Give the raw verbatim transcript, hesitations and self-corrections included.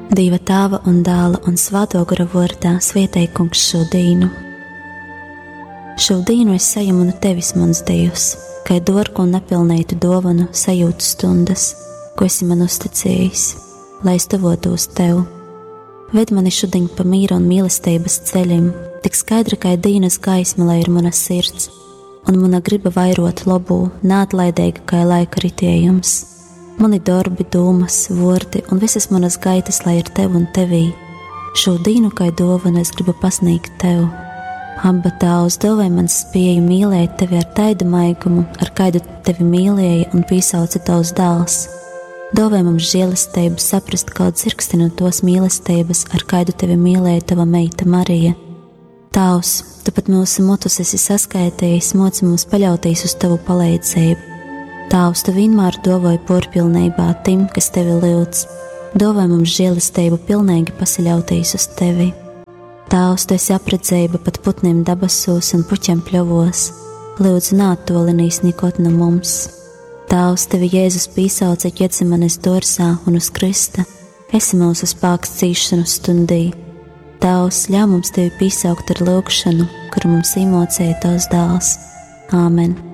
Dieva Tēva un Dēla un Svēto gara vārdā svētī Kungs šo dienu. Šo dienu es saņemu no Tevis, mans Dievs, kā dārgu un nepilnītu dāvanu sajūtu stundas, ko esi man uzticējis, lai es tuvotos Tev. Ved mani šodien pa mīra un mīlestības ceļiem, tik skaidra kā dienas gaisma, lai ir mana sirds, un mana griba vairot labu, neatlaidīga kā laika ritējums. Mani darbi, domas, vārdi un visas manas gaitas, lai ir Tev un Tevī. Šo dienu kā dāvanu es gribu pasniegt Tev. Abba Tēvs, dāvāj man spēju mīlēt Tevi ar taidu maigumu, ar kādu Tevi mīlēja un piesauca Tavs dēls. Dāvāj mums žēlastību saprast kādu dzirksti no tos mīlestības, ar kādu Tevi mīlēja Tava meita Marija. Tavs, Tu pat mūsu motus esi saskaitījis, moci mums paļauties uz Tavu palīdzību. Tavs, Tu vienmēr dāvāj porpilnībā tim, kas Tevi lūdz. Dāvāj mums žēlastību pilnīgi pasaļauties uz Tevi. Tavs, Tu esi apredzēba pat putniem dabasos un puķiem pļovos. Lūdzu, neattolinīs nikot no mums. Tavs, Tevi Jēzus piesauca Ģetsemanes dārzā un uz krista. Esi mūsu spēks cīšanu stundī. Tavs, ļauj mums Tevi piesaukt ar lūgšanu, kuru mums īmocēja Tavs dēls. Āmen.